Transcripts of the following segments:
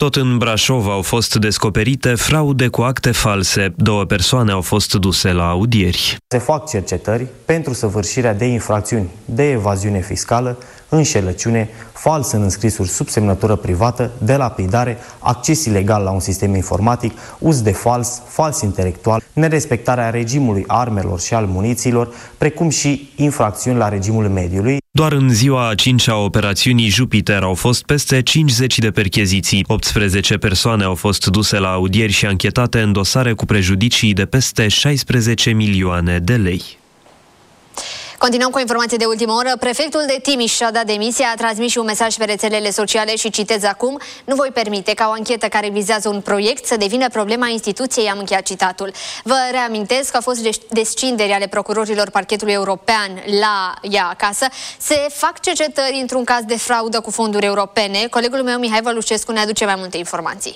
Tot în Brașov au fost descoperite fraude cu acte false. 2 persoane au fost duse la audieri. Se fac cercetări pentru săvârșirea de infracțiuni de evaziune fiscală, înșelăciune, fals în înscrisuri sub semnătură privată, delapidare, acces ilegal la un sistem informatic, uz de fals intelectual, nerespectarea regimului armelor și al munițiilor, precum și infracțiuni la regimul mediului. Doar în ziua a 5-a operațiunii Jupiter au fost peste 50 de percheziții. 18 persoane au fost duse la audieri și anchetate în dosare cu prejudicii de peste 16 milioane de lei. Continuăm cu informații de ultimă oră. Prefectul de Timiș și-a dat demisia, a transmis și un mesaj pe rețelele sociale și citez acum: "Nu voi permite ca o anchetă care vizează un proiect să devină problema instituției", am încheiat citatul. Vă reamintesc că au fost descinderi ale procurorilor Parchetului European la ea acasă. Se fac cercetări într-un caz de fraudă cu fonduri europene. Colegul meu Mihai Vălușescu ne aduce mai multe informații.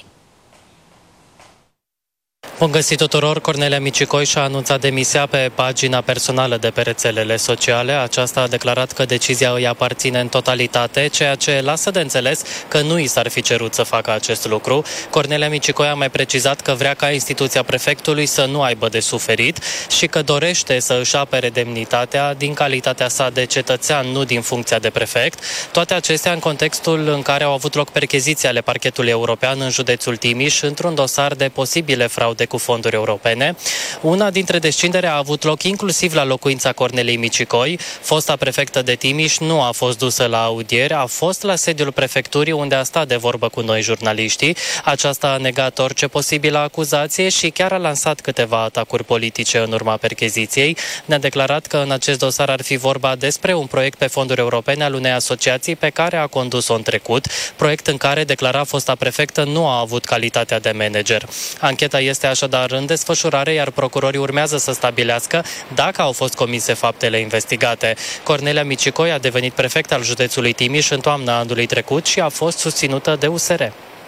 Bun găsit tuturor! Cornelia Micicoi și-a anunțat demisia pe pagina personală de pe rețelele sociale. Aceasta a declarat că decizia îi aparține în totalitate, ceea ce lasă de înțeles că nu i s-ar fi cerut să facă acest lucru. Cornelia Micicoi a mai precizat că vrea ca instituția prefectului să nu aibă de suferit și că dorește să își apere demnitatea din calitatea sa de cetățean, nu din funcția de prefect. Toate acestea în contextul în care au avut loc percheziții ale Parchetului European în județul Timiș într-un dosar de posibile fraude cu fonduri europene. Una dintre descindere a avut loc inclusiv la locuința Corneliei Micicoi. Fosta prefectă de Timiș nu a fost dusă la audiere, a fost la sediul prefecturii unde a stat de vorbă cu noi jurnaliștii. Aceasta a negat orice posibilă acuzație și chiar a lansat câteva atacuri politice în urma percheziției. Ne-a declarat că în acest dosar ar fi vorba despre un proiect pe fonduri europene al unei asociații pe care a condus-o în trecut, proiect în care, declara fosta prefectă, nu a avut calitatea de manager. Ancheta este așadar în desfășurare, iar procurorii urmează să stabilească dacă au fost comise faptele investigate. Cornelia Micicoi a devenit prefect al județului Timiș în toamna anului trecut și a fost susținută de USR.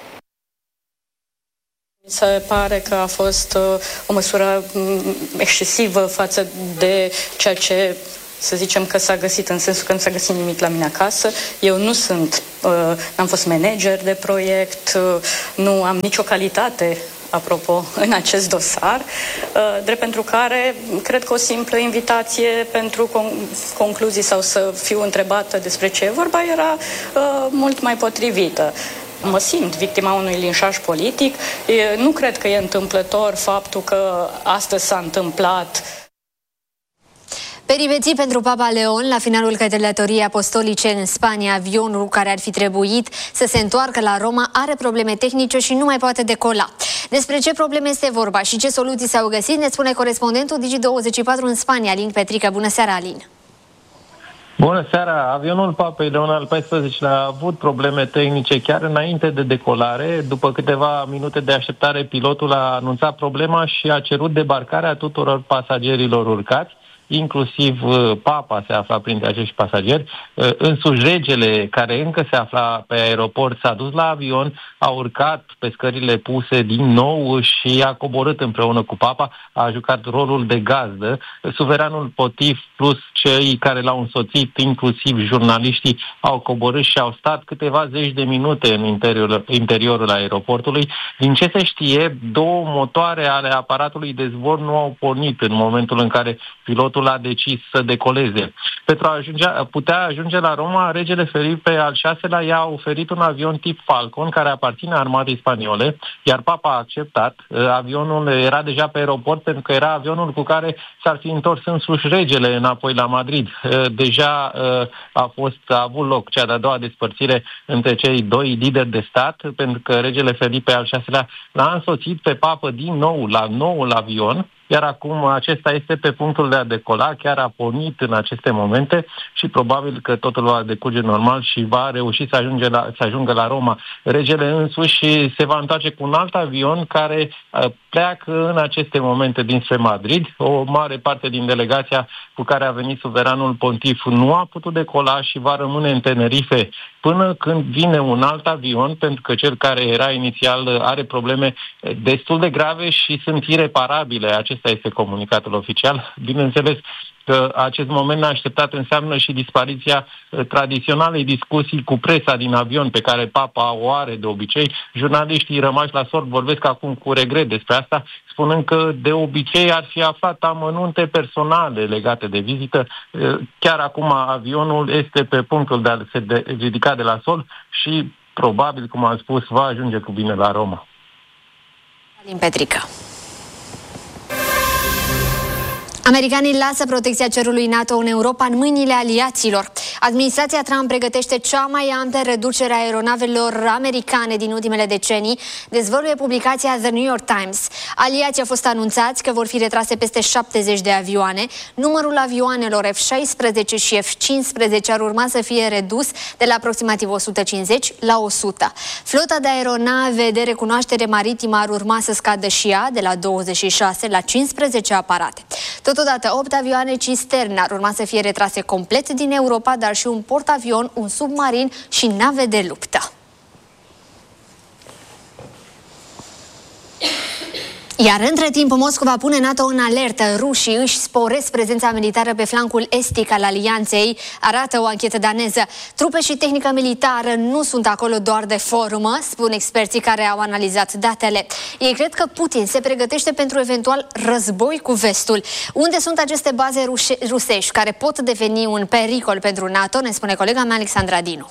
Se pare că a fost o măsură excesivă față de ceea ce, să zicem, că s-a găsit, în sensul că nu s-a găsit nimic la mine acasă. Eu nu sunt, n-am fost manager de proiect, nu am nicio calitate, apropo, în acest dosar, drept pentru care cred că o simplă invitație pentru concluzii sau să fiu întrebată despre ce e vorba era mult mai potrivită. Mă simt victima unui linșaj politic. Nu cred că e întâmplător faptul că astăzi s-a întâmplat. Peripeții pentru Papa Leon la finalul călătoriei apostolice în Spania. Avionul care ar fi trebuit să se întoarcă la Roma are probleme tehnice și nu mai poate decola. Despre ce probleme este vorba și ce soluții s-au găsit ne spune corespondentul Digi24 în Spania, Alin Petrică. Bună seara, Alin! Bună seara! Avionul Papei Leon al XIV-lea a avut probleme tehnice chiar înainte de decolare. După câteva minute de așteptare, pilotul a anunțat problema și a cerut debarcarea tuturor pasagerilor urcați. Inclusiv Papa se afla printre acești pasageri. Însuși regele, care încă se afla pe aeroport, s-a dus la avion, a urcat pe scările puse din nou și a coborât împreună cu Papa, a jucat rolul de gazdă. Suveranul pontif plus cei care l-au însoțit, inclusiv jurnaliștii, au coborât și au stat câteva zeci de minute în interiorul aeroportului. Din ce se știe, 2 motoare ale aparatului de zbor nu au pornit în momentul în care pilotul a decis să decoleze. Pentru a putea ajunge la Roma, regele Felipe al VI-lea i-a oferit un avion tip Falcon, care aparține armatei spaniole, iar Papa a acceptat. Avionul era deja pe aeroport pentru că era avionul cu care s-ar fi întors însuși regele înapoi la Madrid. Deja a avut loc cea de-a doua despărțire între cei 2 lideri de stat, pentru că regele Felipe al VI-lea l-a însoțit pe Papă din nou la noul avion, iar acum acesta este pe punctul de a decola, chiar a pornit în aceste momente și probabil că totul va decurge normal și va reuși să ajungă la Roma. Regele însuși se va întoarce cu un alt avion care pleacă în aceste momente dinspre Madrid. O mare parte din delegația cu care a venit suveranul pontif nu a putut decola și va rămâne în Tenerife până când vine un alt avion, pentru că cel care era inițial are probleme destul de grave și sunt ireparabile. Acesta este comunicatul oficial. Bineînțeles, că acest moment neașteptat înseamnă și dispariția tradiționalei discuții cu presa din avion, pe care Papa o are de obicei. Jurnaliștii rămași la sort vorbesc acum cu regret despre asta, spunând că de obicei ar fi aflat amănunte personale legate de vizită. Chiar acum avionul este pe punctul de a se ridica de la sol și probabil, cum am spus, va ajunge cu bine la Roma. Alin Petrică. Americanii lasă protecția cerului NATO în Europa în mâinile aliaților. Administrația Trump pregătește cea mai amplă reducere a aeronavelor americane din ultimele decenii, dezvăluie publicația The New York Times. Aliații au fost anunțați că vor fi retrase peste 70 de avioane. Numărul avioanelor F-16 și F-15 ar urma să fie redus de la aproximativ 150 la 100. Flota de aeronave de recunoaștere maritimă ar urma să scadă și ea de la 26 la 15 aparate. Totodată, 8 avioane cisterne ar urma să fie retrase complet din Europa, dar și un portavion, un submarin și nave de luptă. Iar între timp, Moscova pune NATO în alertă. Rușii își sporesc prezența militară pe flancul estic al alianței, arată o anchetă daneză. Trupe și tehnică militară nu sunt acolo doar de formă, spun experții care au analizat datele. Ei cred că Putin se pregătește pentru eventual război cu vestul. Unde sunt aceste baze rusești care pot deveni un pericol pentru NATO, ne spune colega mea Alexandra Dinu.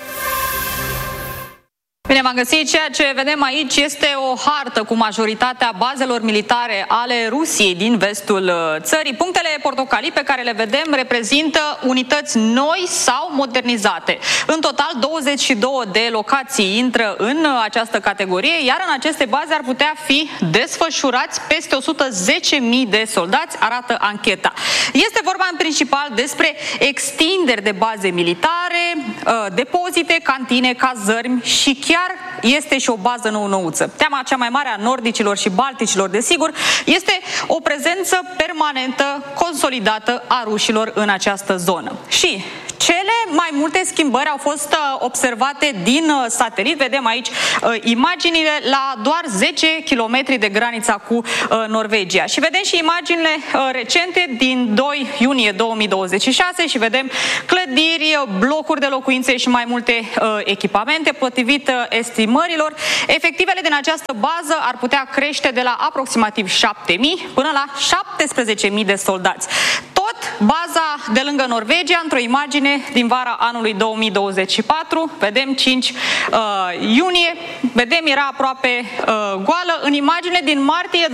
Bine v-am găsit. Ceea ce vedem aici este o hartă cu majoritatea bazelor militare ale Rusiei din vestul țării. Punctele portocalii pe care le vedem reprezintă unități noi sau modernizate. În total, 22 de locații intră în această categorie, iar în aceste baze ar putea fi desfășurați peste 110.000 de soldați, arată ancheta. Este vorba în principal despre extinderi de baze militare, depozite, cantine, cazărmi și chiar este și o bază nou-nouță. Teama cea mai mare a nordicilor și balticilor, desigur, este o prezență permanentă, consolidată a rușilor în această zonă. Și cele mai multe schimbări au fost observate din satelit. Vedem aici imaginile la doar 10 km de granița cu Norvegia. Și vedem și imaginile recente din 2 iunie 2026 și vedem clădiri, blocuri de locuințe și mai multe echipamente. Potrivit estimărilor, efectivele din această bază ar putea crește de la aproximativ 7.000 până la 17.000 de soldați. Tot baza de lângă Norvegia, într-o imagine din vara anului 2024, vedem 5 iunie, vedem era aproape goală. În imagine din martie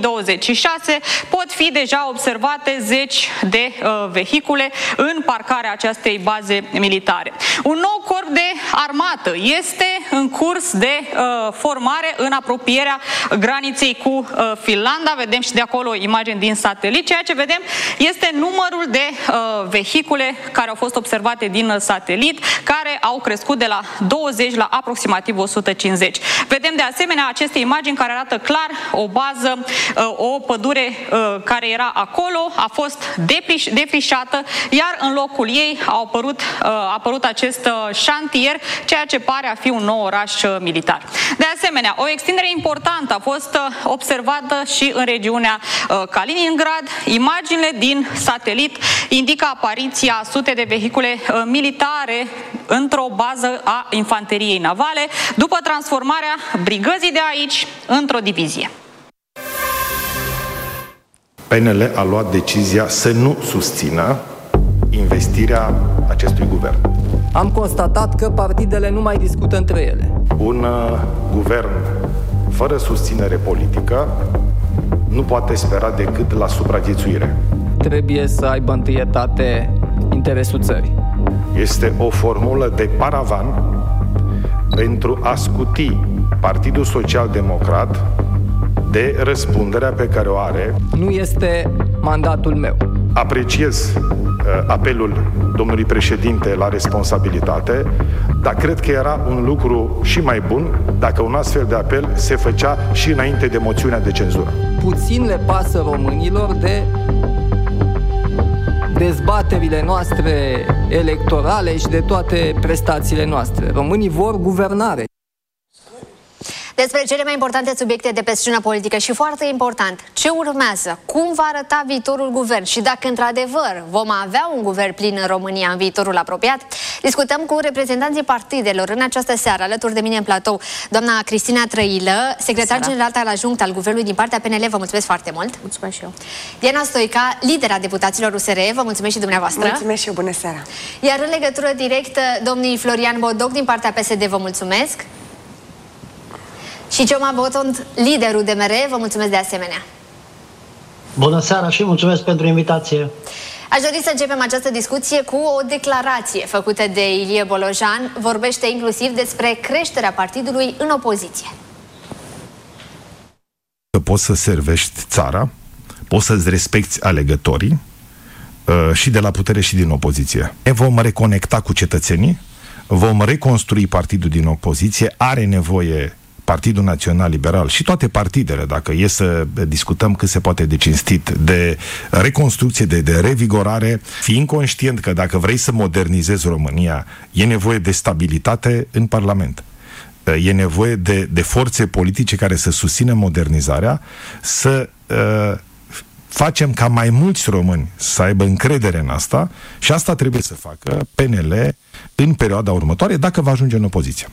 2026 pot fi deja observate zeci de vehicule în parcarea acestei baze militare. Un nou corp de armată este în curs de formare în apropierea graniței cu Finlanda. Vedem și de acolo imagini din satelit. Ceea ce vedem este numărul de vehicule care au fost observate din satelit, care au crescut de la 20 la aproximativ 150. Vedem de asemenea aceste imagini care arată clar o bază, o pădure care era acolo, a fost defrișată, iar în locul ei a apărut acest șantier, ceea ce pare a fi un nou oraș militar. De asemenea, o extindere importantă a fost observată și în regiunea Kaliningrad. Imaginile din satelit indică apariția sute de vehicule militare într-o bază a infanteriei navale, după transformarea brigăzii de aici într-o divizie. PNL a luat decizia să nu susțină investirea acestui guvern. Am constatat că partidele nu mai discută între ele. Un guvern fără susținere politică nu poate spera decât la supraviețuire. Trebuie să aibă întâietate interesul țării. Este o formulă de paravan pentru a scuti Partidul Social-Democrat de răspunderea pe care o are. Nu este mandatul meu. Apreciez apelul domnului președinte la responsabilitate, dar cred că era un lucru și mai bun dacă un astfel de apel se făcea și înainte de moțiunea de cenzură. Puțin le pasă românilor de dezbaterile noastre electorale și de toate prestațiile noastre. Românii vor guvernare. Despre cele mai importante subiecte de pe scena politică și foarte important, ce urmează, cum va arăta viitorul guvern și dacă într-adevăr vom avea un guvern plin în România în viitorul apropiat, discutăm cu reprezentanții partidelor în această seară. Alături de mine în platou, doamna Cristina Trăilă, secretar general adjunct al Guvernului din partea PNL, vă mulțumesc foarte mult. Mulțumesc și eu. Diana Stoica, lidera deputaților USR, vă mulțumesc și dumneavoastră. Mulțumesc și eu, bună seara. Iar în legătură directă, domnii Florian Bodoc din partea PSD, vă mulțumesc. Și Cioma Botond, liderul DMR, vă mulțumesc de asemenea. Bună seara și mulțumesc pentru invitație. Aș dori să începem această discuție cu o declarație făcută de Ilie Bolojan. Vorbește inclusiv despre creșterea partidului în opoziție. Poți să servești țara, poți să-ți respecti alegătorii și de la putere și din opoziție. Ne vom reconecta cu cetățenii, vom reconstrui partidul din opoziție, are nevoie Partidul Național Liberal și toate partidele, dacă e să discutăm cât se poate de cinstit, de reconstrucție, de revigorare, fiind conștient că dacă vrei să modernizezi România, e nevoie de stabilitate în Parlament. E nevoie de forțe politice care să susțină modernizarea, să facem ca mai mulți români să aibă încredere în asta și asta trebuie să facă PNL în perioada următoare, dacă va ajunge în opoziție.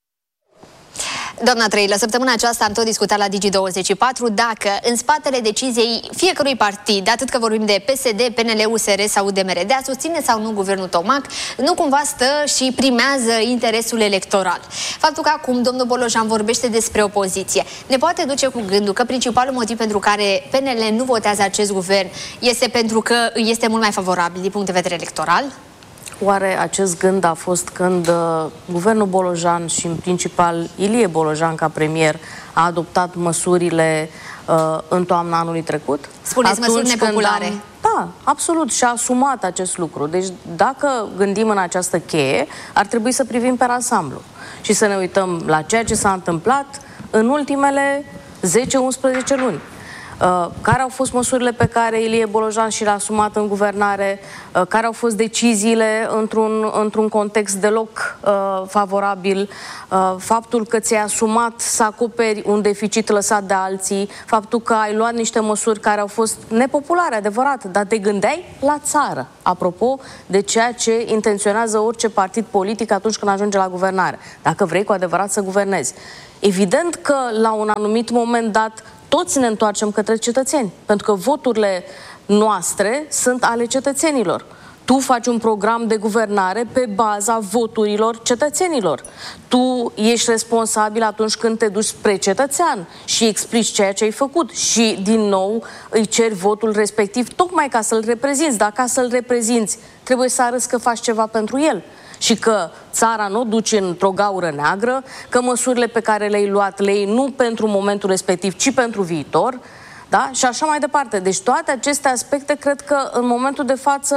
Doamna Trăilă, săptămâna aceasta am tot discutat la Digi24 dacă în spatele deciziei fiecărui partid, atât că vorbim de PSD, PNL, USR sau UDMR, de a susține sau nu guvernul Tomac, nu cumva stă și primează interesul electoral. Faptul că acum domnul Bolojan vorbește despre opoziție ne poate duce cu gândul că principalul motiv pentru care PNL nu votează acest guvern este pentru că este mult mai favorabil din punct de vedere electoral? Oare acest gând a fost când guvernul Bolojan și în principal Ilie Bolojan ca premier a adoptat măsurile în toamna anului trecut? Spuneți măsuri nepopulare. Da, absolut, și-a asumat acest lucru. Deci dacă gândim în această cheie, ar trebui să privim pe ansamblu și să ne uităm la ceea ce s-a întâmplat în ultimele 10-11 luni. Care au fost măsurile pe care Ilie Bolojan și le-a asumat în guvernare, care au fost deciziile într-un context deloc favorabil, faptul că ți-ai asumat să acoperi un deficit lăsat de alții, faptul că ai luat niște măsuri care au fost nepopulare, adevărat, dar te gândeai la țară, apropo de ceea ce intenționează orice partid politic atunci când ajunge la guvernare, dacă vrei cu adevărat să guvernezi. Evident că la un anumit moment dat toți ne întoarcem către cetățeni, pentru că voturile noastre sunt ale cetățenilor. Tu faci un program de guvernare pe baza voturilor cetățenilor. Tu ești responsabil atunci când te duci spre cetățean și explici ceea ce ai făcut și, din nou, îi ceri votul respectiv tocmai ca să-l reprezinți. Dar ca să-l reprezinți, trebuie să arăți că faci ceva pentru el și că țara nu o duci într-o gaură neagră, că măsurile pe care le-ai luat le iei nu pentru momentul respectiv, ci pentru viitor, da? Și așa mai departe. Deci toate aceste aspecte, cred că în momentul de față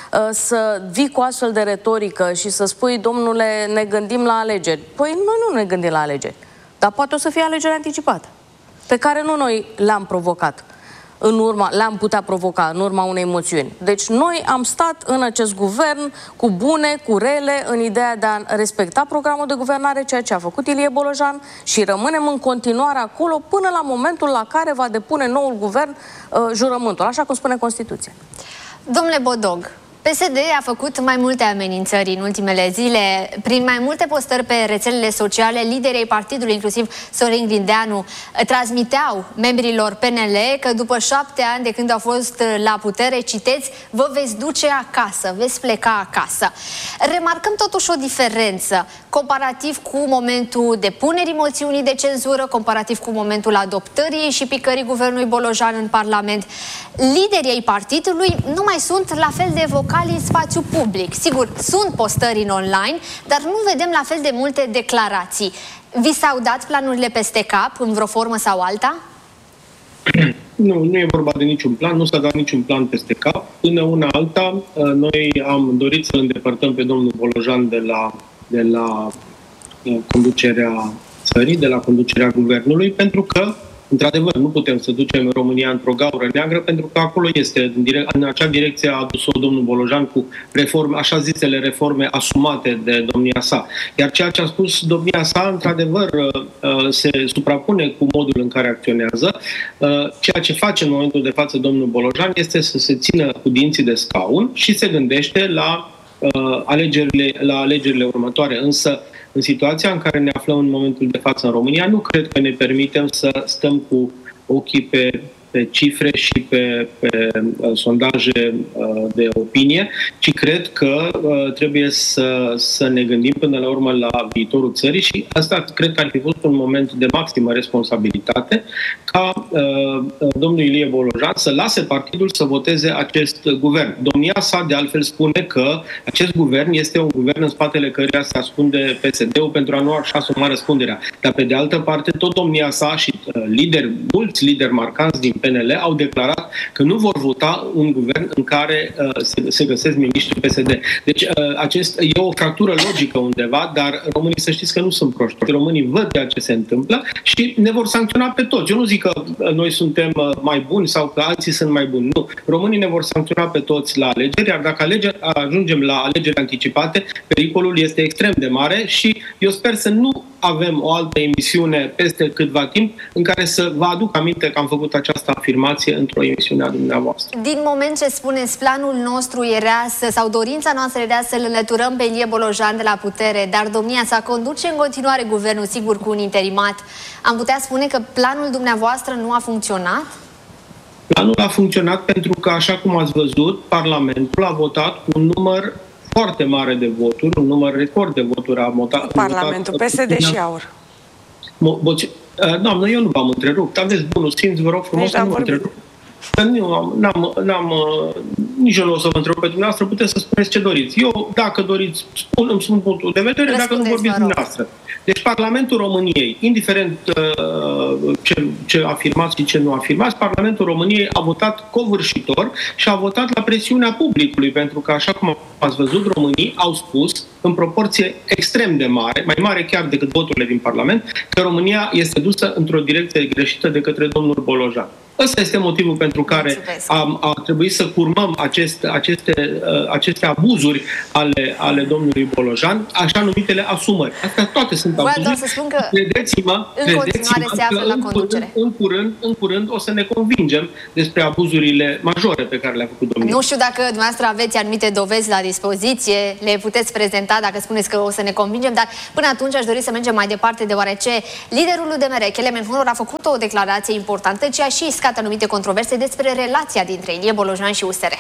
să vii cu astfel de retorică și să spui, domnule, ne gândim la alegeri. Păi noi nu ne gândim la alegeri, dar poate o să fie alegeri anticipate, pe care nu noi le-am provocat. Le-am putea provoca în urma unei moțiuni. Deci noi am stat în acest guvern cu bune, cu rele, în ideea de a respecta programul de guvernare, ceea ce a făcut Ilie Bolojan și rămânem în continuare acolo până la momentul la care va depune noul guvern jurământul, așa cum spune Constituția. Domnule Bodog, PSD a făcut mai multe amenințări în ultimele zile. Prin mai multe postări pe rețelele sociale, liderii partidului, inclusiv Sorin Grindeanu, transmiteau membrilor PNL că după 7 ani de când au fost la putere, citeți, vă veți duce acasă, veți pleca acasă. Remarcăm totuși o diferență comparativ cu momentul depunerii moțiunii de cenzură, comparativ cu momentul adoptării și picării guvernului Bolojan în Parlament. Liderii ai partidului nu mai sunt la fel de evocali în spațiu public. Sigur, sunt postări în online, dar nu vedem la fel de multe declarații. Vi s-au dat planurile peste cap, în vreo formă sau alta? Nu e vorba de niciun plan, nu s-a dat niciun plan peste cap. Până una alta, noi am dorit să îndepărtăm pe domnul Bolojan de la conducerea țării, de la conducerea guvernului, pentru că Într-adevăr, nu putem să ducem România într-o gaură neagră, pentru că acolo este, în acea direcție a adus-o domnul Bolojan cu reforme, așa zisele reforme asumate de domnia sa. Iar ceea ce a spus domnia sa, într-adevăr, se suprapune cu modul în care acționează. Ceea ce face în momentul de față domnul Bolojan este să se țină cu dinții de scaun și se gândește la alegerile următoare. Însă, în situația în care ne aflăm în momentul de față în România, nu cred că ne permitem să stăm cu ochii pe cifre și pe sondaje de opinie, ci cred că trebuie să ne gândim până la urmă la viitorul țării și asta cred că ar fi fost un moment de maximă responsabilitate ca domnul Ilie Bolojan să lase partidul să voteze acest guvern. Domnia sa de altfel spune că acest guvern este un guvern în spatele căruia se ascunde PSD-ul pentru a nu așa asuma răspunderea. Dar pe de altă parte tot domnia sa și mulți lideri marcanți din PNL au declarat că nu vor vota un guvern în care se găsesc miniștri PSD. Deci e o fractură logică undeva, dar românii să știți că nu sunt proști. Românii văd ceea ce se întâmplă și ne vor sancționa pe toți. Eu nu zic că noi suntem mai buni sau că alții sunt mai buni. Nu. Românii ne vor sancționa pe toți la alegeri, iar dacă ajungem la alegeri anticipate, pericolul este extrem de mare și eu sper să nu avem o altă emisiune peste câtva timp în care să vă aduc aminte că am făcut această afirmație într-o emisiune a dumneavoastră. Din moment ce spuneți, planul nostru era sau dorința noastră era să-l înlăturăm pe Ilie Bolojan de la putere, dar domnia sa conduce în continuare guvernul, sigur, cu un interimat. Am putea spune că planul dumneavoastră nu a funcționat? Planul a funcționat pentru că, așa cum ați văzut, Parlamentul a votat cu un număr foarte mare de voturi, un număr record de voturi a votat. Parlamentul PSD și AUR. Doamnă, eu nu v-am întrerupt. Aveți bunul simț, vă rog frumos, nu mă întrerup. Nici eu nu o să vă întreb pe dumneavoastră, puteți să spuneți ce doriți. Eu, dacă doriți, îmi spun punctul de vedere, dacă nu vorbiți dumneavoastră. Deci Parlamentul României, indiferent ce afirmați și ce nu afirmați, Parlamentul României a votat covârșitor și a votat la presiunea publicului, pentru că, așa cum ați văzut, românii au spus, în proporție extrem de mare, mai mare chiar decât voturile din Parlament, că România este dusă într-o direcție greșită de către domnul Bolojan. Ăsta este motivul pentru care a trebuit să curmăm aceste abuzuri ale domnului Bolojan, așa numitele asumări. Astea toate sunt abuzuri. Credeți-mă că în curând o să ne convingem despre abuzurile majore pe care le-a făcut domnul. Nu știu dacă dumneavoastră aveți anumite dovezi la dispoziție, le puteți prezenta dacă spuneți că o să ne convingem, dar până atunci aș dori să mergem mai departe, deoarece liderul UDMR, Kelemen Hunor, a făcut o declarație importantă, ce a și iscat anumite controverse despre relația dintre Ilie Bolojan și USR.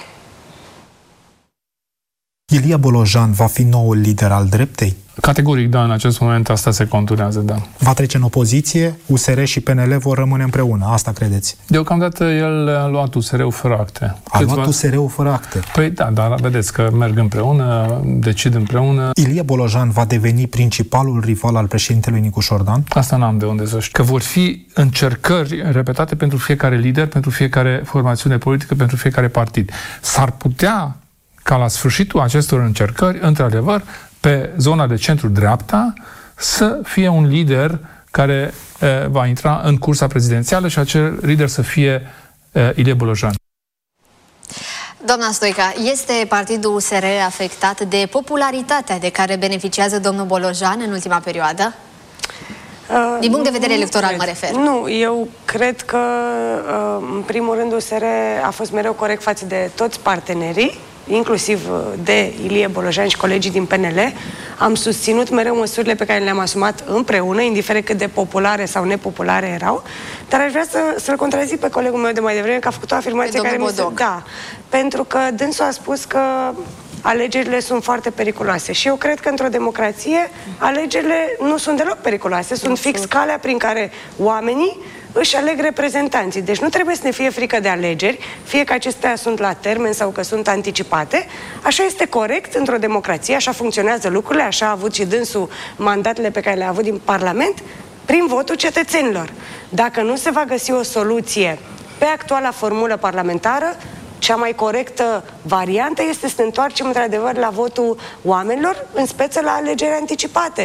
Ilie Bolojan va fi noul lider al dreptei? Categoric, da, în acest moment asta se conturează, da. Va trece în opoziție? USR și PNL vor rămâne împreună, asta credeți? Deocamdată el a luat USR-ul fără acte. Luat USR-ul fără acte? Păi da, dar vedeți că merg împreună, decid împreună. Ilie Bolojan va deveni principalul rival al președintelui Nicu Șordan? Asta n-am de unde să știu. Că vor fi încercări repetate pentru fiecare lider, pentru fiecare formațiune politică, pentru fiecare partid. S-ar putea ca la sfârșitul acestor încercări, într-adevăr, pe zona de centru-dreapta, să fie un lider care va intra în cursa prezidențială și acel lider să fie Ilie Bolojan. Doamna Stoica, este partidul USR afectat de popularitatea de care beneficiază domnul Bolojan în ultima perioadă? Din punct de vedere electoral mă refer. Nu, eu cred că în primul rând USR a fost mereu corect față de toți partenerii, inclusiv de Ilie Bolojan și colegii din PNL. Am susținut mereu măsurile pe care le-am asumat împreună, indiferent cât de populare sau nepopulare erau, dar aș vrea să-l contrazic pe colegul meu de mai devreme, că a făcut o afirmație care mi se... Da, pentru că dânsul a spus că alegerile sunt foarte periculoase și eu cred că într-o democrație alegerile nu sunt deloc periculoase, sunt fix calea prin care oamenii își aleg reprezentanții. Deci nu trebuie să ne fie frică de alegeri, fie că acestea sunt la termen sau că sunt anticipate. Așa este corect într-o democrație, așa funcționează lucrurile, așa a avut și dânsul mandatele pe care le-a avut din Parlament, prin votul cetățenilor. Dacă nu se va găsi o soluție pe actuala formulă parlamentară, cea mai corectă variantă este să ne întoarcem într-adevăr la votul oamenilor, în speță la alegeri anticipate.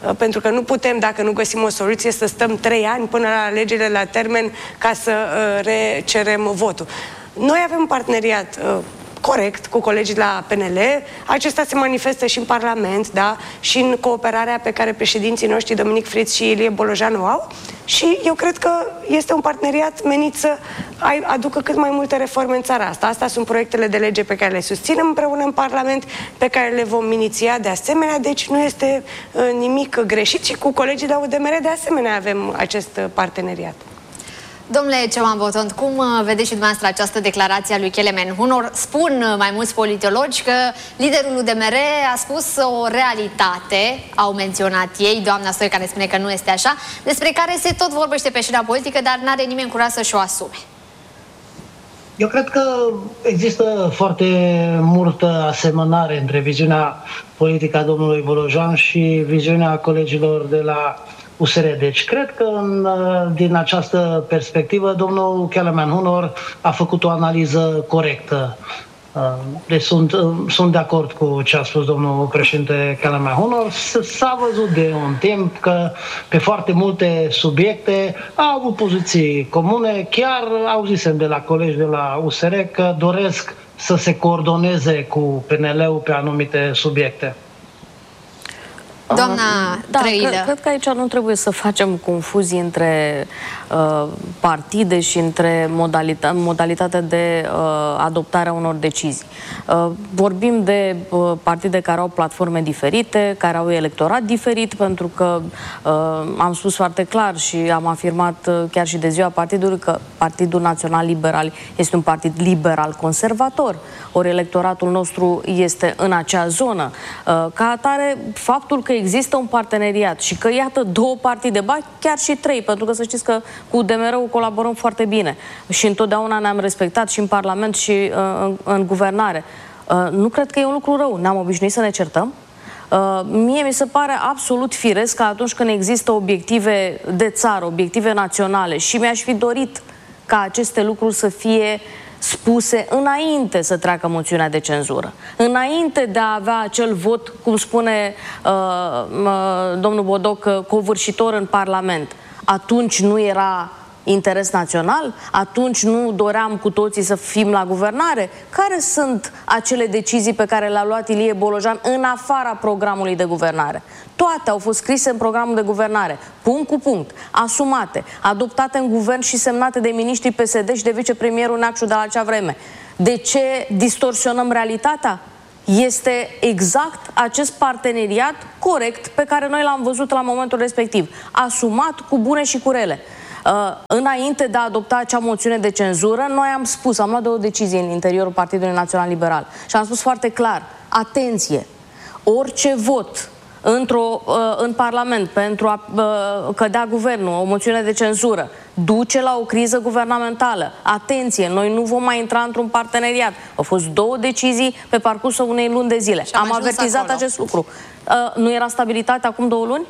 pentru că nu putem, dacă nu găsim o soluție, să stăm 3 ani până la alegerile la termen ca să recerem votul. Noi avem un parteneriat corect cu colegii de la PNL. Acesta se manifestă și în Parlament, da? Și în cooperarea pe care președinții noștri, Dominic Fritz și Ilie Bolojan, o au. Și eu cred că este un parteneriat menit să aducă cât mai multe reforme în țara asta. Astea sunt proiectele de lege pe care le susținem împreună în Parlament, pe care le vom iniția de asemenea, deci nu este nimic greșit și cu colegii de la UDMR de asemenea avem acest parteneriat. Domnule Cioban Botond, cum vedeți și dumneavoastră această declarație a lui Kelemen Hunor? Spun mai mulți politologi că liderul UDMR a spus o realitate, au menționat ei, doamna Stoica ne spune că nu este așa, despre care se tot vorbește pe scena politică, dar n-are nimeni curaj să-și o asume. Eu cred că există foarte multă asemănare între viziunea politică a domnului Bolojan și viziunea colegilor de la USR. Deci cred că din această perspectivă domnul Kelemen Hunor a făcut o analiză corectă. Deci sunt de acord cu ce a spus domnul președinte Kelemen Hunor. S-a văzut de un timp că pe foarte multe subiecte au avut poziții comune. Chiar auzisem de la colegi de la USR că doresc să se coordoneze cu PNL-ul pe anumite subiecte. Doamna Trăilă. Cred că aici nu trebuie să facem confuzii între partide și între modalitatea de adoptare a unor decizii. Vorbim de partide care au platforme diferite, care au electorat diferit, pentru că am spus foarte clar și am afirmat chiar și de ziua partidului că Partidul Național Liberal este un partid liberal conservator, ori electoratul nostru este în acea zonă. Ca atare, faptul că există un parteneriat și că, iată, 2 partide, ba chiar și 3, pentru că să știți că cu UDMR-ul colaborăm foarte bine și întotdeauna ne-am respectat și în Parlament și în guvernare. Nu cred că e un lucru rău. Ne-am obișnuit să ne certăm. Mie mi se pare absolut firesc că atunci când există obiective de țară, obiective naționale, și mi-aș fi dorit ca aceste lucruri să fie spuse înainte să treacă moțiunea de cenzură, înainte de a avea acel vot, cum spune domnul Bodoc, covârșitor în Parlament. Atunci nu era interes național? Atunci nu doream cu toții să fim la guvernare? Care sunt acele decizii pe care le-a luat Ilie Bolojan în afara programului de guvernare? Toate au fost scrise în programul de guvernare, punct cu punct, asumate, adoptate în guvern și semnate de miniștrii PSD și de vicepremierul Neacșu de la acea vreme. De ce distorsionăm realitatea? Este exact acest parteneriat corect pe care noi l-am văzut la momentul respectiv, asumat cu bune și cu rele. Înainte de a adopta acea moțiune de cenzură, noi am luat 2 decizii în interiorul Partidului Național Liberal și am spus foarte clar, atenție, orice vot în Parlament pentru a cădea guvernul, o moțiune de cenzură, duce la o criză guvernamentală. Atenție, noi nu vom mai intra într-un parteneriat. Au fost 2 decizii pe parcursul unei luni de zile. Am avertizat acest lucru. Nu era stabilitate acum 2 luni?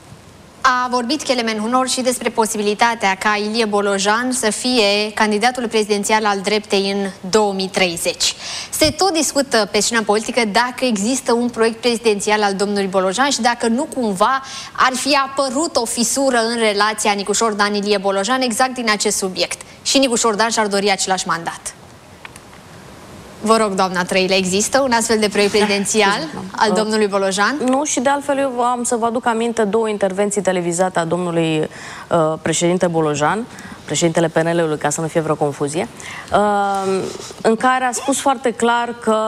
A vorbit Kelemen Hunor și despre posibilitatea ca Ilie Bolojan să fie candidatul prezidențial al dreptei în 2030. Se tot discută pe scena politică dacă există un proiect prezidențial al domnului Bolojan și dacă nu cumva ar fi apărut o fisură în relația Nicușor-Dan-Ilie Bolojan exact din acest subiect. Și Nicușor-Dan și-ar dori același mandat. Vă rog, doamna Trăilă, există un astfel de proiect prezidențial al domnului Bolojan? Nu, și de altfel eu am să vă aduc aminte 2 intervenții televizate a domnului președinte Bolojan, președintele PNL-ului, ca să nu fie vreo confuzie, în care a spus foarte clar că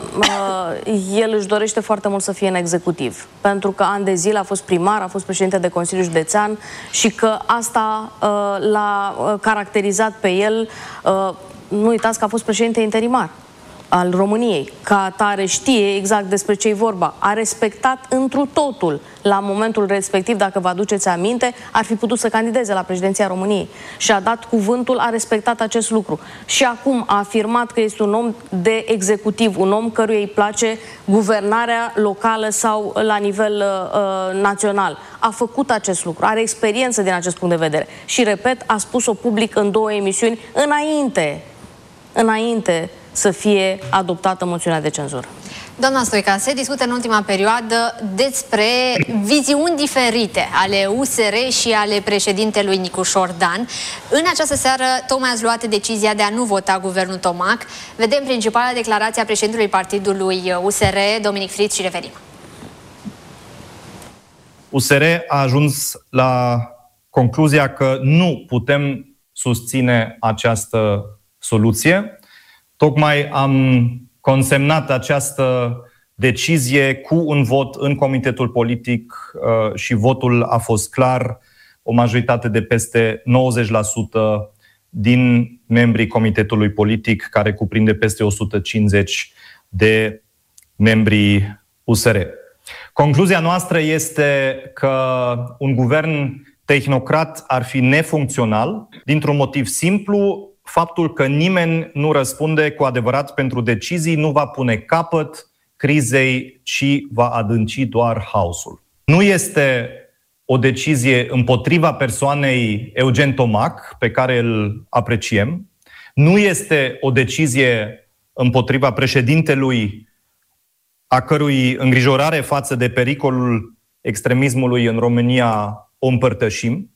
el își dorește foarte mult să fie în executiv, pentru că ani de zile a fost primar, a fost președinte de Consiliu Județean și că asta l-a caracterizat pe el. Nu uitați că a fost președinte interimar al României, ca atare știe exact despre ce-i vorba. A respectat întru totul la momentul respectiv, dacă vă aduceți aminte, ar fi putut să candideze la președinția României. Și a dat cuvântul, a respectat acest lucru. Și acum a afirmat că este un om de executiv, un om căruia îi place guvernarea locală sau la nivel național. A făcut acest lucru, are experiență din acest punct de vedere. Și, repet, a spus-o public în 2 emisiuni înainte să fie adoptată moțiunea de cenzură. Doamna Stoica, se discută în ultima perioadă despre viziuni diferite ale USR și ale președintelui Nicușor Dan. În această seară tocmai ați luat decizia de a nu vota guvernul Tomac. Vedem principala declarație a președintelui partidului USR, Dominic Fritz, și revenim. USR a ajuns la concluzia că nu putem susține această soluție. Tocmai am consemnat această decizie cu un vot în comitetul politic și votul a fost clar, o majoritate de peste 90% din membrii comitetului politic, care cuprinde peste 150 de membrii USR. Concluzia noastră este că un guvern tehnocrat ar fi nefuncțional, dintr-un motiv simplu: faptul că nimeni nu răspunde cu adevărat pentru decizii nu va pune capăt crizei, ci va adânci doar haosul. Nu este o decizie împotriva persoanei Eugen Tomac, pe care îl apreciem. Nu este o decizie împotriva președintelui, a cărui îngrijorare față de pericolul extremismului în România o împărtășim.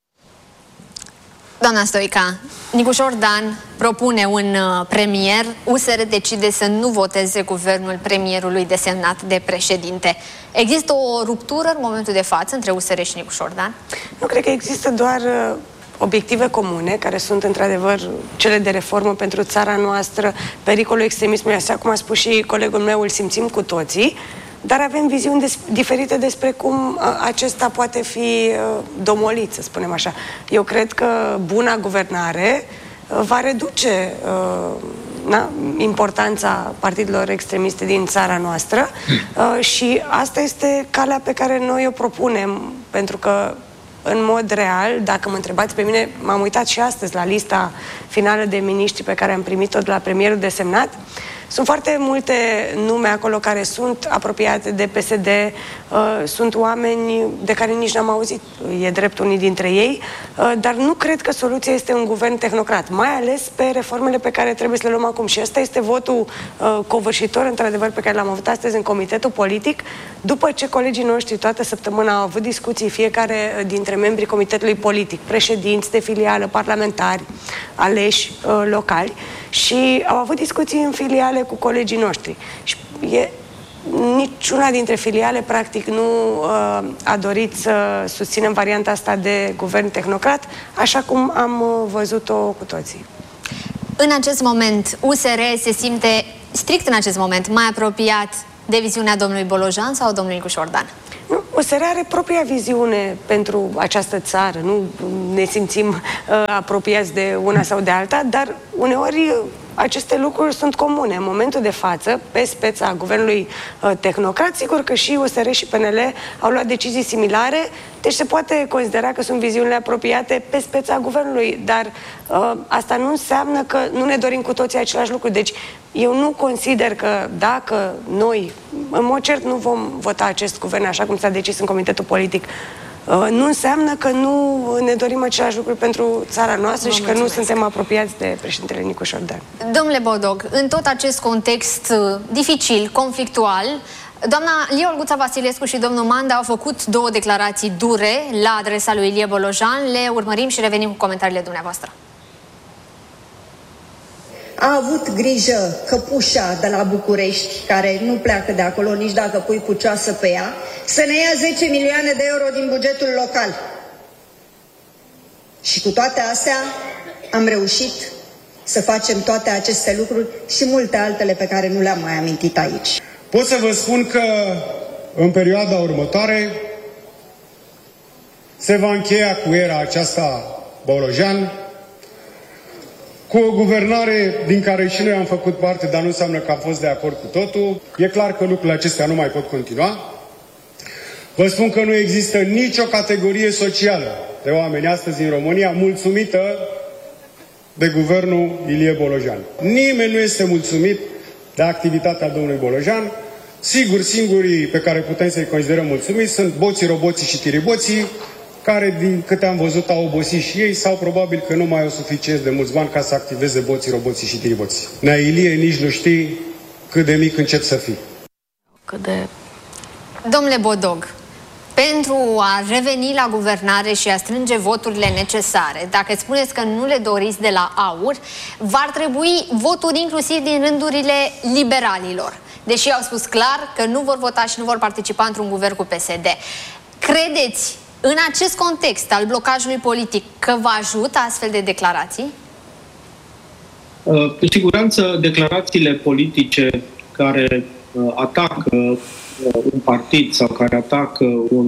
Doamna Stoica, Nicușor Dan propune un premier, USR decide să nu voteze guvernul premierului desemnat de președinte. Există o ruptură în momentul de față între USR și Nicușor Dan? Nu, cred că există doar obiective comune, care sunt într-adevăr cele de reformă pentru țara noastră. Pericolul extremismului, așa cum a spus și colegul meu, îl simțim cu toții, dar avem viziuni diferite despre cum acesta poate fi domolit, să spunem așa. Eu cred că buna guvernare va reduce importanța partidelor extremiste din țara noastră și asta este calea pe care noi o propunem, pentru că în mod real, dacă mă întrebați pe mine, m-am uitat și astăzi la lista finală de miniștri pe care am primit-o de la premierul desemnat. Sunt foarte multe nume acolo care sunt apropiate de PSD, sunt oameni de care nici n-am auzit, e drept unii dintre ei, dar nu cred că soluția este un guvern tehnocrat, mai ales pe reformele pe care trebuie să le luăm acum. Și ăsta este votul covârșitor, într-adevăr, pe care l-am avut astăzi în comitetul politic, după ce colegii noștri toată săptămâna au avut discuții, fiecare dintre membrii comitetului politic, președinți de filială, parlamentari, aleși locali, și au avut discuții în filiale cu colegii noștri. Și niciuna dintre filiale, practic, nu a dorit să susținem varianta asta de guvern tehnocrat, așa cum am văzut-o cu toții. În acest moment, USR se simte, strict în acest moment, mai apropiat de viziunea domnului Bolojan sau domnului Nicușor Dan? USR are propria viziune pentru această țară. Nu ne simțim apropiați de una sau de alta, dar uneori aceste lucruri sunt comune. În momentul de față, pe speța guvernului tehnocrat, sigur că și USR și PNL au luat decizii similare, deci se poate considera că sunt viziunile apropiate pe speța guvernului, dar asta nu înseamnă că nu ne dorim cu toții același lucru. Deci eu nu consider că dacă noi, în mod cert, nu vom vota acest guvern așa cum s-a decis în comitetul politic, nu înseamnă că nu ne dorim același lucru pentru țara noastră și că nu suntem apropiați de președintele Nicușor Dan. Domnule Bodog, în tot acest context dificil, conflictual, doamna Lia Olguța Vasilescu și domnul Manda au făcut două declarații dure la adresa lui Ilie Bolojan. Le urmărim și revenim cu comentariile dumneavoastră. A avut grijă căpușa de la București, care nu pleacă de acolo nici dacă pui pucioasă pe ea, să ne ia 10 milioane de euro din bugetul local. Și cu toate astea am reușit să facem toate aceste lucruri și multe altele pe care nu le-am mai amintit aici. Pot să vă spun că în perioada următoare se va încheia cu era aceasta Bolojan, cu o guvernare din care și noi am făcut parte, dar nu înseamnă că am fost de acord cu totul. E clar că lucrurile acestea nu mai pot continua. Vă spun că nu există nicio categorie socială de oameni astăzi în România mulțumită de guvernul Ilie Bolojan. Nimeni nu este mulțumit de activitatea domnului Bolojan. Sigur, singurii pe care putem să-i considerăm mulțumiți sunt boții, roboții și tiriboții, care, din câte am văzut, au obosit și ei sau probabil că nu mai au suficient de mulți bani ca să activeze boții, roboții și tiriboții. Nea Ilie, nici nu știi cât de mic încep să fii. cât de... Domnule Bodog, pentru a reveni la guvernare și a strânge voturile necesare, dacă spuneți că nu le doriți de la AUR, va trebui voturi inclusiv din rândurile liberalilor, deși au spus clar că nu vor vota și nu vor participa într-un guvern cu PSD. Credeți, în acest context al blocajului politic, că vă ajută astfel de declarații? Cu siguranță, declarațiile politice care atacă un partid sau care atacă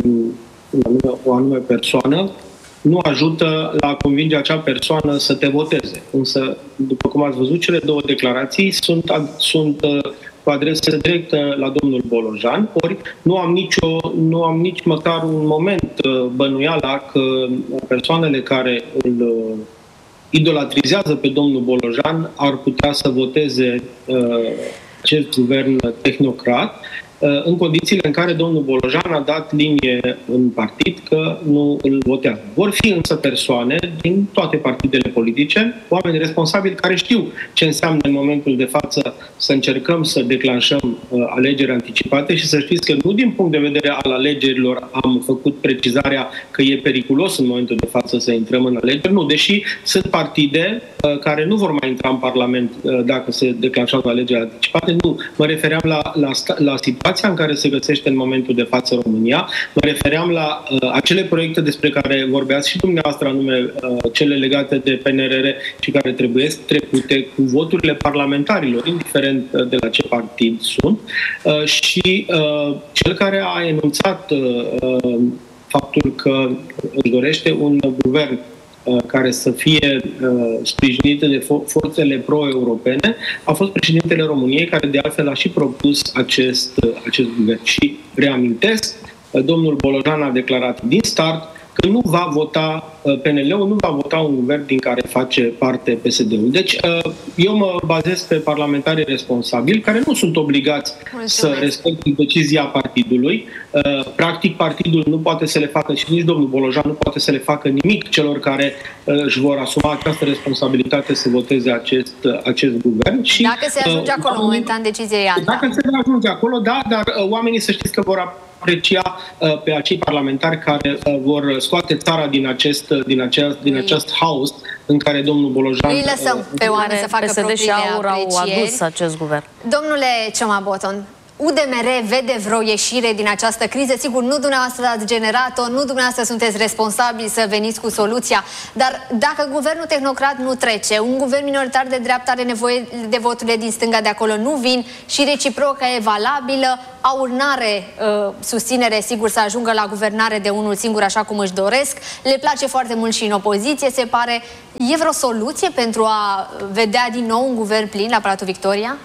o anume persoană nu ajută la a convinge acea persoană să te voteze. Însă, după cum ați văzut, cele două declarații sunt cu adresă directă la domnul Bolojan, ori nu am nici măcar un moment bănuiala că persoanele care îl idolatrizează pe domnul Bolojan ar putea să voteze acest guvern tehnocrat, în condițiile în care domnul Bolojan a dat linie în partid că nu îl votează. Vor fi însă persoane din toate partidele politice, oameni responsabili care știu ce înseamnă în momentul de față să încercăm să declanșăm alegeri anticipate și să știți că nu din punct de vedere al alegerilor am făcut precizarea că e periculos în momentul de față să intrăm în alegeri, nu, deși sunt partide care nu vor mai intra în Parlament dacă se declanșează alegeri anticipate, nu. Mă refeream la situația în care se găsește în momentul de față România. Mă refeream la acele proiecte despre care vorbeați și dumneavoastră, anume cele legate de PNRR și care trebuie trecute cu voturile parlamentarilor, indiferent de la ce partid sunt. Și cel care a enunțat faptul că își dorește un guvern care să fie sprijinite de forțele pro-europene, a fost președintele României, care de altfel a și propus acest guvern. Și reamintesc, domnul Bolojan a declarat din start că nu va vota, PNL-ul nu va vota un guvern din care face parte PSD-ul. Deci eu mă bazez pe parlamentarii responsabili care nu sunt obligați să respecte decizia partidului. Practic partidul nu poate să le facă și nici domnul Bolojan nu poate să le facă nimic celor care își vor asuma această responsabilitate să voteze acest guvern. Și, dacă se ajunge acolo, momentan decizia e alta. Dacă se ajunge acolo, da, dar oamenii să știți că vor aprecia pe acei parlamentari care vor scoate țara din acest haos în care domnul Bolojan... Îi lăsăm pe oameni să facă propriile AUR au adus acest guvern. Domnule Cioma-Boton, UDMR vede vreo ieșire din această criză? Sigur, nu dumneavoastră ați generat-o, nu dumneavoastră sunteți responsabili să veniți cu soluția, dar dacă guvernul tehnocrat nu trece, un guvern minoritar de dreapta are nevoie de voturile din stânga de acolo, nu vin și reciproca e valabilă, AUR n-are susținere, sigur, să ajungă la guvernare de unul singur așa cum își doresc, le place foarte mult și în opoziție, se pare. E vreo soluție pentru a vedea din nou un guvern plin la Palatul Victoria?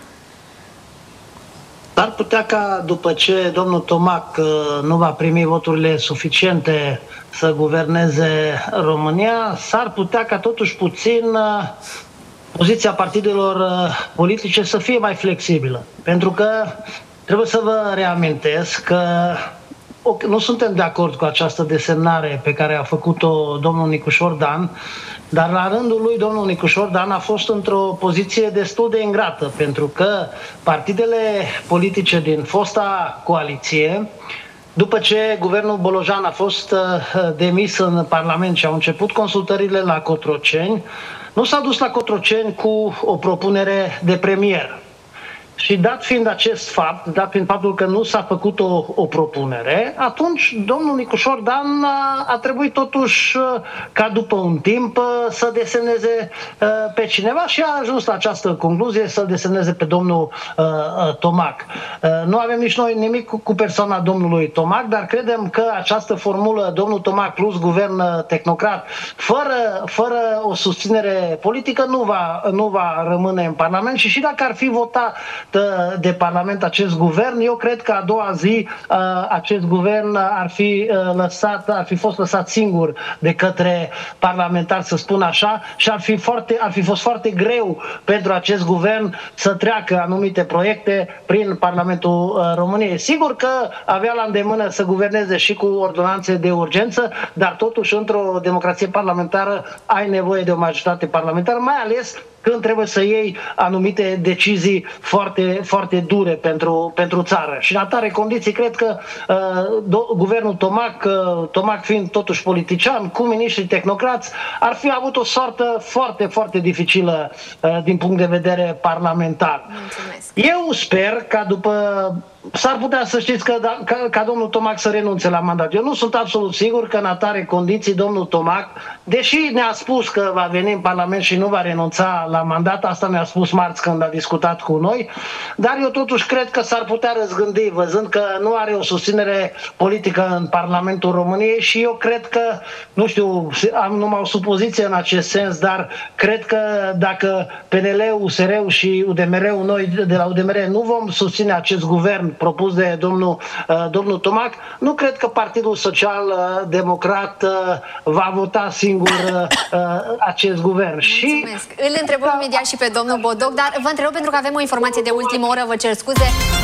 Ar putea ca după ce domnul Tomac nu va primi voturile suficiente să guverneze România, s-ar putea ca totuși puțin poziția partidelor politice să fie mai flexibilă. Pentru că trebuie să vă reamintesc că nu suntem de acord cu această desemnare pe care a făcut-o domnul Nicușor Dan, dar la rândul lui domnul Nicușor Dan a fost într-o poziție destul de ingrată, pentru că partidele politice din fosta coaliție, după ce guvernul Bolojan a fost demis în Parlament și au început consultările la Cotroceni, nu s-a dus la Cotroceni cu o propunere de premier. Și dat fiind acest fapt, dat fiind faptul că nu s-a făcut o propunere, atunci domnul Nicușor Dan a trebuit totuși ca după un timp să desemneze pe cineva și a ajuns la această concluzie să desemneze pe domnul Tomac. Nu avem nici noi nimic cu persoana domnului Tomac, dar credem că această formulă, domnul Tomac plus guvern tehnocrat, fără o susținere politică, nu va rămâne în Parlament și dacă ar fi votat de Parlament acest guvern, eu cred că a doua zi acest guvern ar fi fost lăsat singur de către parlamentari, să spun așa, și ar fi fost foarte greu pentru acest guvern să treacă anumite proiecte prin Parlamentul României. Sigur că avea la îndemână să guverneze și cu ordonanțe de urgență, dar totuși într-o democrație parlamentară ai nevoie de o majoritate parlamentară, mai ales când trebuie să iei anumite decizii foarte, foarte dure pentru țară. Și în atare condiții, cred că guvernul Tomac fiind totuși politician, cu miniștri tehnocrați, ar fi avut o soartă foarte, foarte dificilă din punct de vedere parlamentar. Mulțumesc. Eu sper ca s-ar putea să știți ca domnul Tomac să renunțe la mandat. Eu nu sunt absolut sigur că în atare condiții domnul Tomac, deși ne-a spus că va veni în Parlament și nu va renunța la mandat, asta ne-a spus marți când a discutat cu noi, dar eu totuși cred că s-ar putea răzgândi, văzând că nu are o susținere politică în Parlamentul României și eu cred că, nu știu, am numai o supoziție în acest sens, dar cred că dacă PNL-ul, USR-ul și UDMR-ul, noi de la UDMR nu vom susține acest guvern propus de domnul Tomac, nu cred că Partidul Social Democrat va vota singur acest guvern. Mulțumesc. Îl întrebăm imediat și pe domnul Bodoc, dar vă întreb pentru că avem o informație de ultimă oră, vă cer scuze.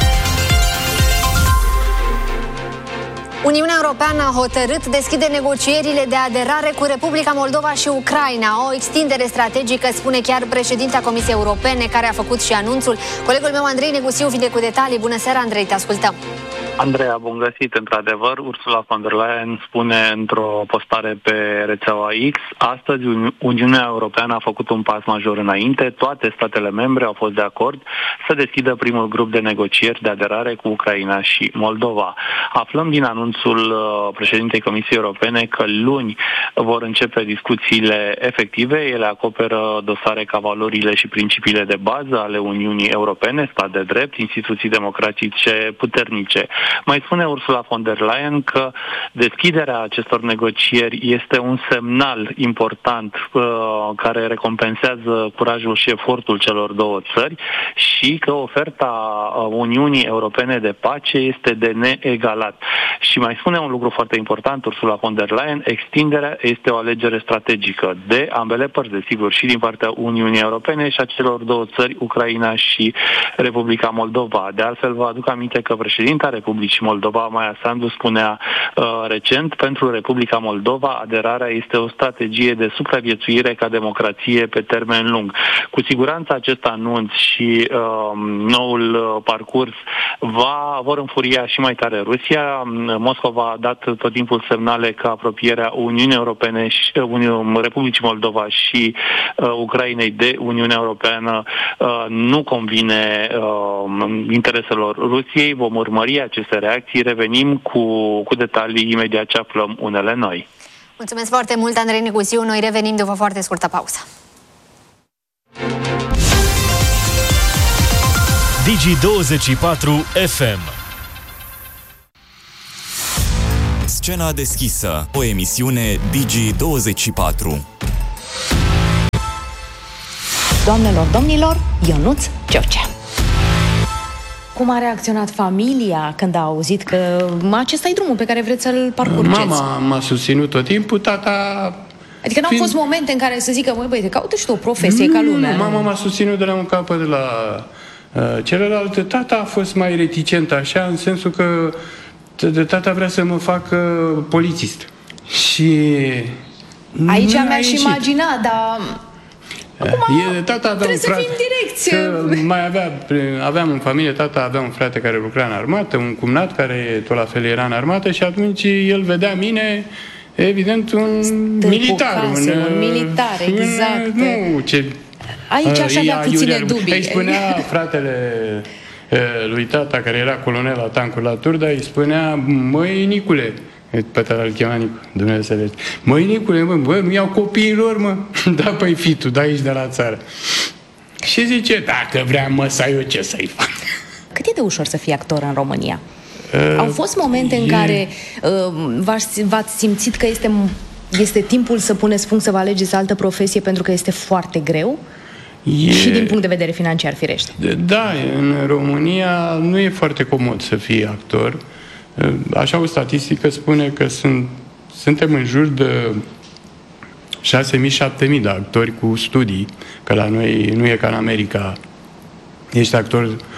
Uniunea Europeană a hotărât deschide negocierile de aderare cu Republica Moldova și Ucraina. O extindere strategică, spune chiar președinta Comisiei Europene, care a făcut și anunțul. Colegul meu, Andrei Negusiu, vine cu detalii. Bună seara, Andrei, te ascultăm. Andreea, bun găsit. Într-adevăr, Ursula von der Leyen spune într-o postare pe rețeaua X: astăzi Uniunea Europeană a făcut un pas major înainte. Toate statele membre au fost de acord să deschidă primul grup de negocieri de aderare cu Ucraina și Moldova. Aflăm din anunțul președintei Comisiei Europene că luni vor începe discuțiile efective. Ele acoperă dosare ca valorile și principiile de bază ale Uniunii Europene, stat de drept, instituții democratice puternice. Mai spune Ursula von der Leyen că deschiderea acestor negocieri este un semnal important care recompensează curajul și efortul celor două țări și că oferta Uniunii Europene de pace este de neegalat. Și mai spune un lucru foarte important Ursula von der Leyen: extinderea este o alegere strategică de ambele părți, desigur, și din partea Uniunii Europene și a celor două țări, Ucraina și Republica Moldova. De altfel, vă aduc aminte că președinta Republicii Moldova, Maia Sandu, spunea recent: pentru Republica Moldova aderarea este o strategie de supraviețuire ca democrație pe termen lung. Cu siguranță acest anunț și noul parcurs vor înfuria și mai tare Rusia. Moscova a dat tot timpul semnale că apropierea Uniunii Europene și Republicii Moldova și Ucrainei de Uniunea Europeană nu convine intereselor Rusiei. Vom urmări aceste reacții. Revenim cu detalii imediat ce aflăm unele noi. Mulțumesc foarte mult, Andrei Negusiu. Noi revenim după foarte scurtă pauză. Digi24 FM. Scena deschisă, o emisiune Digi24. Doamnelor, domnilor, Ionuț George. Cum a reacționat familia când a auzit că acesta e drumul pe care vreți să-l parcurgeți? Mama m-a susținut tot timpul, tata... Adică n-au fost momente în care să zică: măi, băi, caută și tu o profesie ca lumea. Mama m-a susținut de la un capăt de la celălalt. Tata a fost mai reticent așa, în sensul că tata vrea să mă facă polițist. Și... Aici mi-aș imagina, dar... Tata avea trebuie să fii în direcție. Mai aveam în familie, tata avea un frate care lucra în armată, un cumnat care tot la fel era în armată și atunci el vedea mine, evident, un militar. Un militar, exact. Aici aș avea puține dubii. Îi spunea fratele lui tata, care era colonel la tancul la Turda, îi spunea: măi, Nicule, pe tata îl chema Nicu, Dumnezeu să măi, Nicule, bă, nu iau copiilor, mă. Da, păi fi tu, da, aici de la țară. Și zice: dacă vrea măsa, eu ce să-i fac? Cât e de ușor să fii actor în România? Au fost momente în care v-ați simțit că este timpul să puneți punct, să vă alegeți altă profesie pentru că este foarte greu? Și din punct de vedere financiar, firește. Da, în România nu e foarte comod să fii actor. Așa, o statistică spune că suntem în jur de 6.000-7.000 de actori cu studii, că la noi nu e ca în America. Ești actor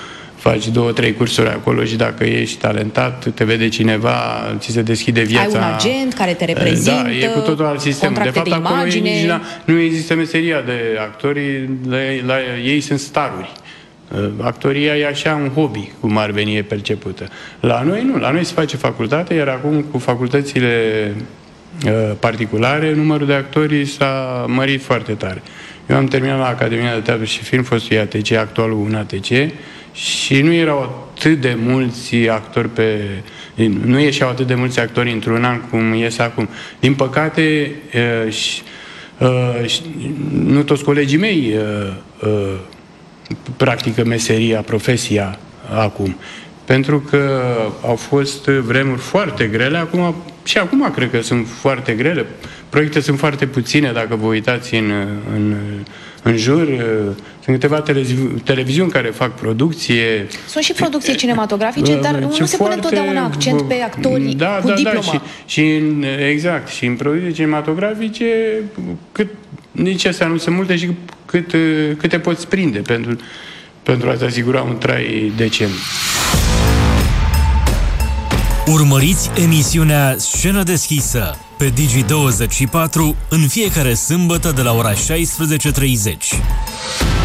faci 2-3 cursuri acolo și dacă ești talentat, te vede cineva, ți se deschide viața. Ai un agent care te reprezintă, da, e cu totul alt sistem. De fapt, acolo nu există meseria de actori, la ei sunt staruri. Actoria e așa un hobby, cum ar veni, e percepută. La noi nu, la noi se face facultate, iar acum cu facultățile particulare, numărul de actori s-a mărit foarte tare. Eu am terminat la Academia de Teatru și Film, fostul IATC, actualul un ATC, și nu erau atât de mulți actori nu ieșeau atât de mulți actori într-un an cum ies acum. Din păcate, nu toți colegii mei practică meseria, profesia acum. Pentru că au fost vremuri foarte grele, și acum cred că sunt foarte grele. Proiecte sunt foarte puține, dacă vă uitați în jur. Sunt câteva televiziuni care fac producție. Sunt și producții cinematografice, dar nu se pune întotdeauna accent pe actorii cu diplomă. Exact. Și în producții cinematografice, nici astea nu sunt multe și cât te poți prinde pentru a-ți asigura un trai decent. Urmăriți emisiunea Scenă deschisă pe Digi24 în fiecare sâmbătă de la ora 16:30.